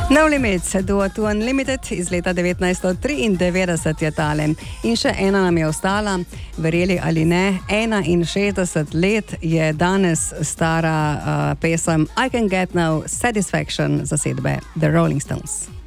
No Limits, Duo to Unlimited iz leta 1993 je tale. In še ena nam je ostala, verjeli ali ne, 61 let je danes stara pesem I Can Get No Satisfaction zasedbe The Rolling Stones.